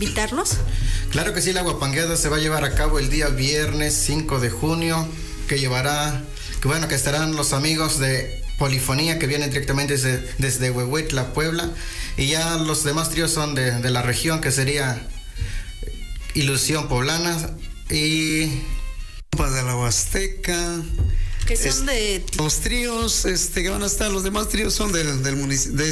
invitarlos? Claro que sí, la guapangueada se va a llevar a cabo el día viernes 5 de junio, que estarán los amigos de Polifonía que vienen directamente desde Huehuetla, Puebla, y ya los demás tríos son de la región, que sería Ilusión Poblana y de la Huasteca. Que son de... Los tríos que van a estar, los demás tríos son del municipio,